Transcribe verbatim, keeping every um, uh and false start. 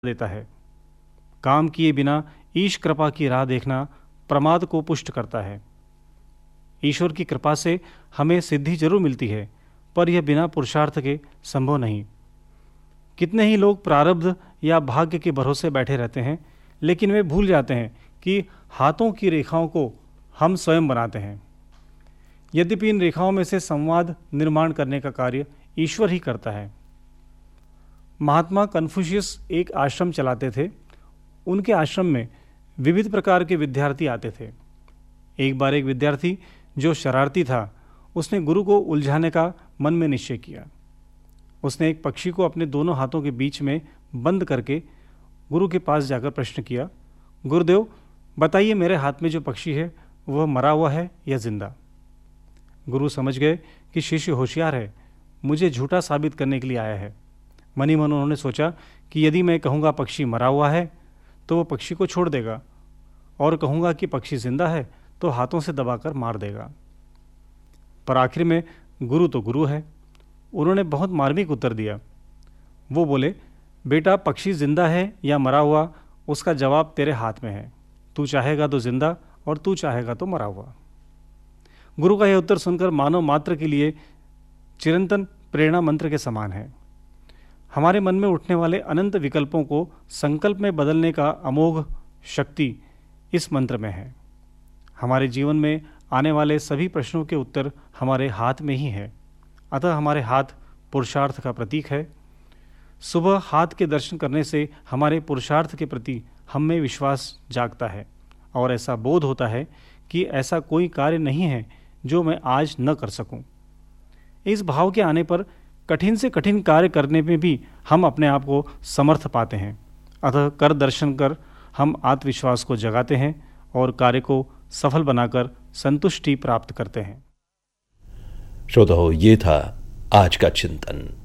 देता है। काम किए बिना ईश कृपा की राह देखना प्रमाद को पुष्ट करता है। ईश्वर की कृपा से हमें सिद्धि जरूर मिलती है, पर यह बिना पुरुषार्थ के संभव नहीं। कितने ही लोग प्रारब्ध या भाग्य के भरोसे बैठे रहते हैं, लेकिन वे भूल जाते हैं कि हाथों की रेखाओं को हम स्वयं बनाते हैं। यद्यपि इन रेखाओं में से संवाद निर्माण करने का कार्य ईश्वर ही करता है। महात्मा कन्फ्यूशियस एक आश्रम चलाते थे। उनके आश्रम में विविध प्रकार के विद्यार्थी आते थे। एक बार एक विद्यार्थी जो शरारती था, उसने गुरु को उलझाने का मन में निश्चय किया। उसने एक पक्षी को अपने दोनों हाथों के बीच में बंद करके गुरु के पास जाकर प्रश्न किया, गुरुदेव बताइए, मेरे हाथ में जो पक्षी है वह मरा हुआ है या जिंदा? गुरु समझ गए कि शिष्य होशियार है, मुझे झूठा साबित करने के लिए आया है। मनी मन उन्होंने सोचा कि यदि मैं कहूँगा पक्षी मरा हुआ है तो वह पक्षी को छोड़ देगा, और कहूँगा कि पक्षी जिंदा है तो हाथों से दबाकर मार देगा। पर आखिर में गुरु तो गुरु है, उन्होंने बहुत मार्मिक उत्तर दिया। वो बोले, बेटा पक्षी जिंदा है या मरा हुआ, उसका जवाब तेरे हाथ में है। तू चाहेगा तो जिंदा और तू चाहेगा तो मरा हुआ। गुरु का यह उत्तर सुनकर मानव मात्र के लिए चिरंतन प्रेरणा मंत्र के समान है। हमारे मन में उठने वाले अनंत विकल्पों को संकल्प में बदलने का अमोघ शक्ति इस मंत्र में है। हमारे जीवन में आने वाले सभी प्रश्नों के उत्तर हमारे हाथ में ही है। अतः हमारे हाथ पुरुषार्थ का प्रतीक है। सुबह हाथ के दर्शन करने से हमारे पुरुषार्थ के प्रति हम में विश्वास जागता है, और ऐसा बोध होता है कि ऐसा कोई कार्य नहीं है जो मैं आज न कर सकूं। इस भाव के आने पर कठिन से कठिन कार्य करने में भी हम अपने आप को समर्थ पाते हैं। अतः कर दर्शन कर हम आत्मविश्वास को जगाते हैं और कार्य को सफल बनाकर संतुष्टि प्राप्त करते हैं। श्रोताओ, ये था आज का चिंतन।